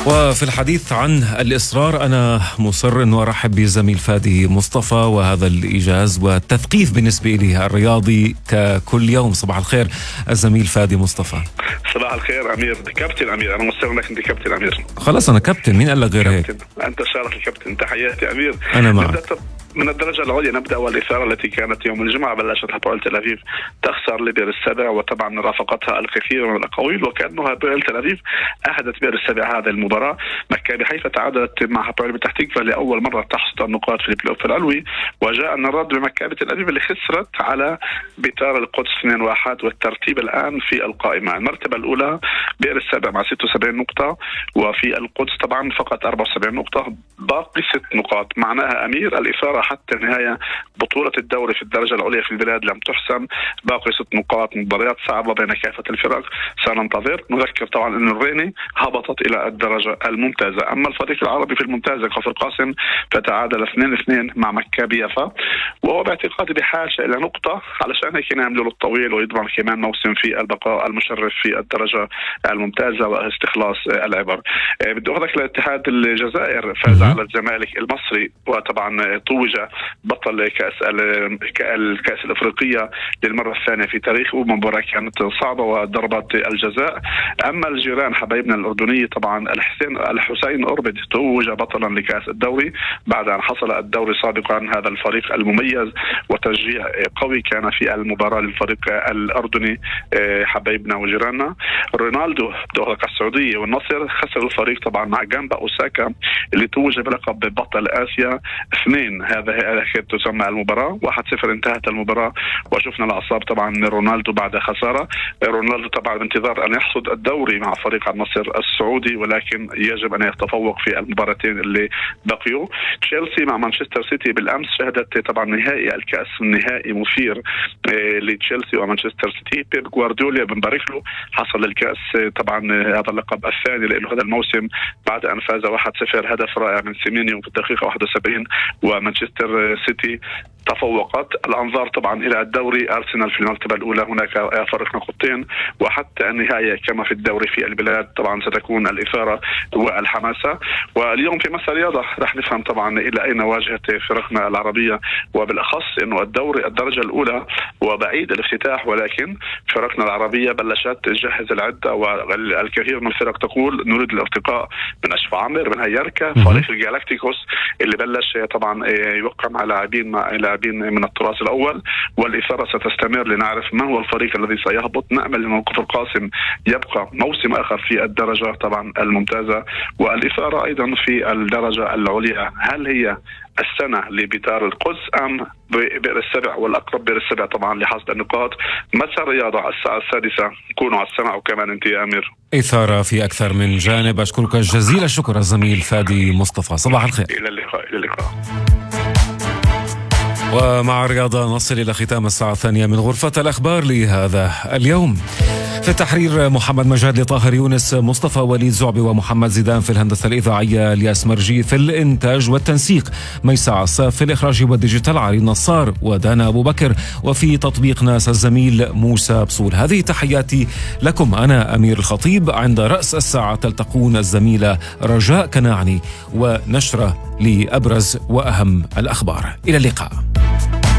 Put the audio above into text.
وفي الحديث عن الإصرار أنا مصر أن أرحب بزميل فادي مصطفى، وهذا الإيجاز والتثقيف بالنسبة لي الرياضي ككل يوم. صباح الخير الزميل فادي مصطفى. صباح الخير أمير، كابتن أمير، أنا مصر لك أنت كابتن أمير. خلاص أنا كابتن، مين قال لك غير هيك؟ أنت شارك الكابتن. تحياتي أمير. أنا معك. من الدرجة العليا نبدأ، والإثارة التي كانت يوم الجمعة بلشت هبويل تل أبيب تخسر لبئر السبع، وطبعا رافقتها الكثير من الأقاويل، وكأنها هبويل تل أبيب أهدت بئر السبع هذه المباراة. مكابي حيفا تعادلت مع هبويل بتح تكفى لأول مرة تحصد النقاط في البلاي أوف العلوي، وجاء الرد بمكابي تل أبيب اللي خسرت على بيتار القدس 2-1. والترتيب الآن في القائمة: المرتبة الأولى بئر السبع مع 76 نقطة، وفي القدس طبعا فقط 74 نقطة، باقي 6 نقاط. معناها أمير الإثارة حتى النهاية. بطولة الدوري في الدرجة العليا في البلاد لم تحسم، باقي 6 نقاط، مباريات صعبة بين كافة الفرق، سننتظر. نذكر طبعا أن الريني هبطت إلى الدرجة الممتازة. أما الفريق العربي في الممتازة كفر قاسم فتعادل 2-2 مع مكابي يافا، وهو باعتقادي بحاجة إلى نقطة علشان هيك ينام له الطويل ويضمن كمان موسم في البقاء المشرف في الدرجة الممتازة واستخلاص العبر. بدي أخذك لاتحاد الجزائر، فاز على الزمالك المصري، وطبعا توج بطل الكأس الأفريقية للمرة الثانية في تاريخه. مباراة كانت صعبة وضربات الجزاء. أما الجيران حبايبنا الأردني، طبعا الحسين أوربد توج بطلا لكأس الدوري بعد أن حصل الدوري سابقا. هذا الفريق المميز وتشجيع قوي كان في المباراة للفريق الأردني حبايبنا وجيراننا. رونالدو دورك السعودية والنصر خسر الفريق طبعا مع جامبا أوساكا اللي توج بلقب بطل آسيا 2. هذا تسمى المباراة 1-0 انتهت المباراة، وشفنا الأعصاب طبعا من رونالدو بعد خسارة. رونالدو طبعا بانتظار أن يحصد الدوري مع فريق النصر السعودي، ولكن يجب أن يتفوق في المباراتين اللي بقيوا. تشيلسي مع مانشستر سيتي بالأمس شهدت طبعا نهائي الكأس، النهائي مثير لتشيلسي ومانشستر سيتي. بيب غوارديولا بنبارك له، حصل الكأس طبعا هذا اللقب الثاني له هذا الموسم بعد أن فاز 1-0، هدف رائع من سيمينيو في الدقيقة 71، ومانشستر سيتي تفوقت. الأنظار طبعا إلى الدوري، أرسنال في المرتبة الأولى، هناك فرق نقطتين، وحتى النهاية كما في الدوري في البلاد طبعا ستكون الإثارة والحماسة. واليوم في مساء رياضة رح نفهم طبعا إلى أين واجهت فرقنا العربية، وبالأخص أنه الدوري الدرجة الأولى وبعيد الافتتاح، ولكن فرقنا العربية بلشت تجهز العدة، والكثير من الفرق تقول نريد الارتقاء من أشرف عامر، من هياركا، فريق الجالاكتيكوس اللي بلش طبعا يوقع مع لاعبين من التراث الأول. والإثارة ستستمر لنعرف من هو الفريق الذي سيهبط. نأمل أن كفر قاسم يبقى موسم آخر في الدرجة طبعا الممتازة، والإثارة أيضا في الدرجة العليا. هل هي السنة لبيتار القدس أم بئر السبع؟ والأقرب بئر السبع طبعا لحصد النقاط. مساء الرياضة الساعة 6 كونوا على السمع، وكمان أنت يا أمير. إثارة في أكثر من جانب. أشكرك جزيل الشكر الزميل فادي مصطفى. صباح الخير. إلى اللقاء. ومع الرياضة نصل إلى ختام الساعة الثانية من غرفة الأخبار لهذا اليوم. في التحرير محمد مجاد، لطاهر يونس، مصطفى وليد زعبي ومحمد زيدان. في الهندسة الإذاعية الياس مرجي. في الإنتاج والتنسيق ميساء عصاف. في الإخراج والديجيتال علي نصار ودانا أبو بكر. وفي تطبيق ناس الزميل موسى بصول. هذه تحياتي لكم، أنا أمير الخطيب. عند رأس الساعة تلتقون الزميلة رجاء كناعني ونشرة لأبرز وأهم الأخبار. إلى اللقاء.